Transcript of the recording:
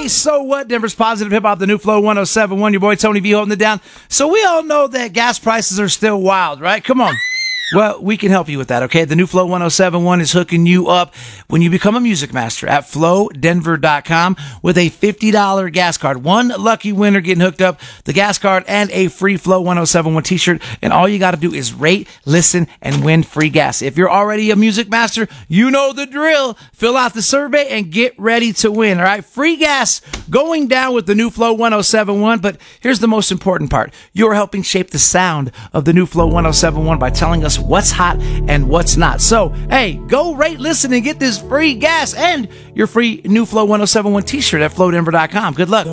Hey, so what? Denver's positive hip hop, the new Flow 107.1. Your boy Tony V holding it down. So we all know that gas prices are still wild, right? Come on. Well, we can help you with that, okay? The new Flow 107.1 is hooking you up when you become a music master at flowdenver.com with a $50 gas card. One lucky winner getting hooked up, the gas card, and a free Flow 107.1 t-shirt. And all you got to do is rate, listen, and win free gas. If you're already a music master, you know the drill. Fill out the survey and get ready to win, all right? Free gas going down with the new Flow 107.1. But here's the most important part. You're helping shape the sound of the new Flow 107.1 by telling us what's hot and what's not. So, hey, go rate, listen, and get this free gas and your free new Flow 107.1 t-shirt at flowdenver.com. Good luck.